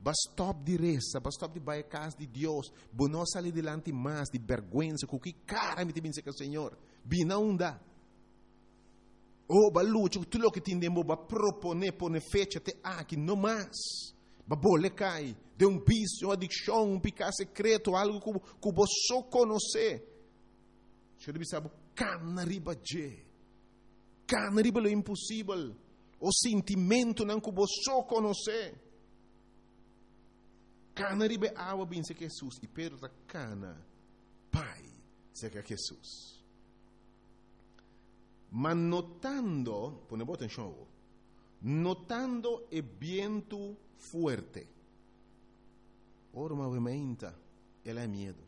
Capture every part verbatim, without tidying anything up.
Ba stop de reza, ba stop de vai casa de Deus. Ba não sair delante mais de vergonha, com que cara me te benze com o Senhor. Bina unda. Oh, ba luta, tudo o que tindemo ba propone, pone fecha te aqui, não mais. Ba bole cai, de um vício, uma adicção, um pecado secreto, algo que que você só conhece. Você deve saber, cana riba je. Cana riba lo impossível. O sentimento não que você só conhece. Cana riba água bem se Jesus. E Pedro está cana, pai, se que Jesus. Mas notando, pone atenção, notando o vento forte, ora movimenta, ela é medo.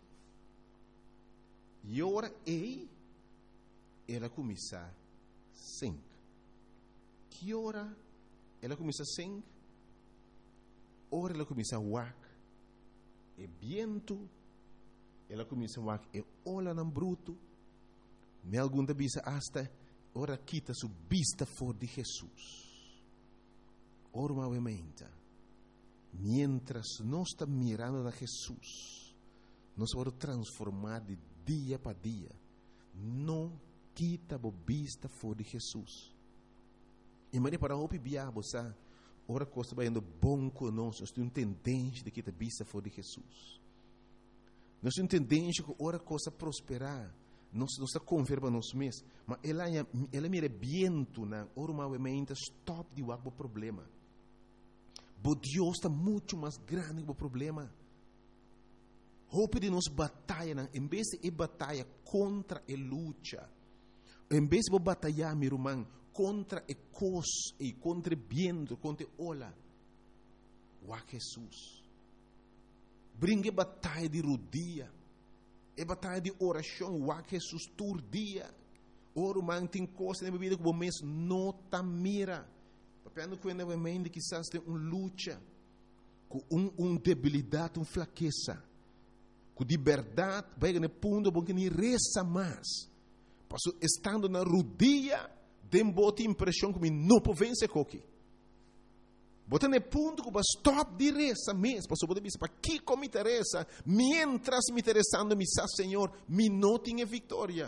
E ora ei, ela começa a sing. Que ora ela começa a sing? Ora ela começa a wak. E vento, ela começa a wak. E olha no bruto. Me alguma vez hasta ora quita su vista fora de Jesus. Ora movimenta. Mientras nós estamos mirando a Jesus, nós vamos transformar de dia para dia. Não quita a vista fora de Jesus. E mas para o biabo, sabe? Ora coisa vai indo bom conosco. Nós temos tendência de quitar a vista fora de Jesus. Nós temos tendência que ora coisa prosperar. Nós não está converba nós mesmos, mas ela ela mira viento na normalmente stop de o problema. Mas Deus está muito mais grande que o problema. Hope de nós batalha, em vez de batalha contra a luta, em vez de batalhar, meu irmão, contra a coisa e contra o viento, contra a ola, o Jesus. Brinque batalha de rodia. É batalha de oração, o que Jesus todo dia. Ora, man, tem coisa na vida que o mês não está mira. Papendo que o mês quizás tem uma luta, com uma um debilidade, uma fraqueza. Com de verdade, vai no ponto bom que nem reza mais. Passo estando na rodia, tem boa impressão que não pode vencer coque. Bota no ponto que vai stop de reza mesmo. Passo pode dizer, para que como me interessa? Mientras me interessando, me sabe, Senhor, me não tinha vitória.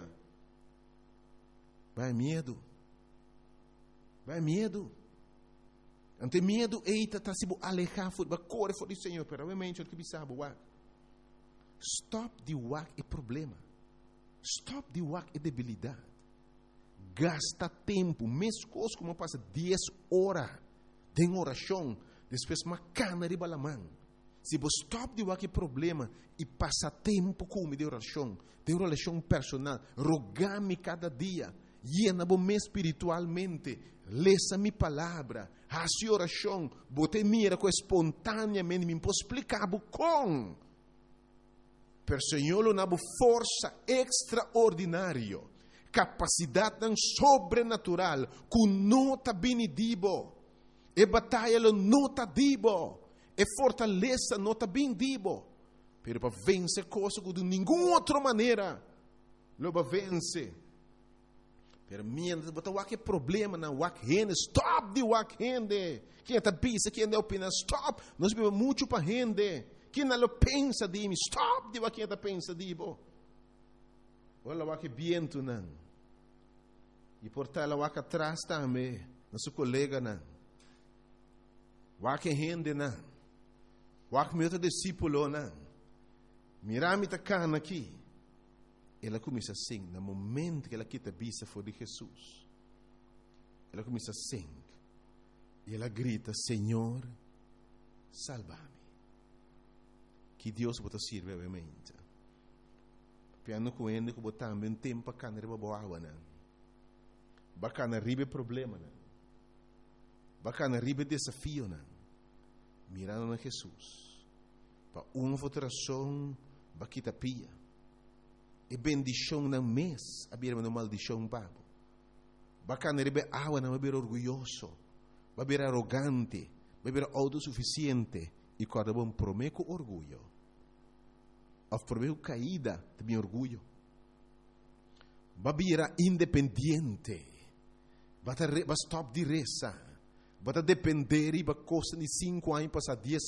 Vai medo. Vai medo. Ante medo, eita, tá se alejar, vai correr fora do Senhor. Pero realmente, o que me sabe, wak. Stop de wak é problema. Stop de wak é debilidade. Gasta tempo. Mesmo coisa como passa dez horas. Tem oração, depois uma cana de balamã. Se você stop de qualquer problema e passa tempo com de oração, de oração personal, rogar-me cada dia, llena-me espiritualmente, leça minha palavra, faça oração, bote mira com espontaneamente, me posso explicar com. Per Senhor, na força extraordinária, capacidade sobrenatural, com nota benedibo. E batalha não está dibo. E fortaleza não está bem dibo. Pero para vencer coisas de nenhuma outra maneira. Lo para vencer. Pero mientras botar qualquer problema na wak rende. Stop de wak rende. Quem está pensa, quem não opina, stop. Nós vivemos muito para rende. Quem não pensa de mim, stop de quem está pensa de bo. Olha wak viento não. E por tal wak atrás também. Nosso colega não. Wak rende não. Wak meu discípulo não. Mirame ta cana aqui. Ela começa assim, no momento que ela quita a vista fora de Jesus. Ela começa assim. E ela grita, Senhor, salva-me. Que Deus bota sirve obviamente. Piano com ele que botar também tempo para cana riba boa água não. Bacana riba problema não. Bacana riba desafio não. Mirando a Jesus. Para uma votação, baquita pia. E bendição não mês, a uma maldição babo. Bacana riba água não vai orgulhoso, vai ser arrogante, vai ser autossuficiente e cada bom prometo orgulho. A prometo caída de meu orgulho. Vai ser independente. Vai stop de reza. Vai depender e vai custar de cinco anos passar dez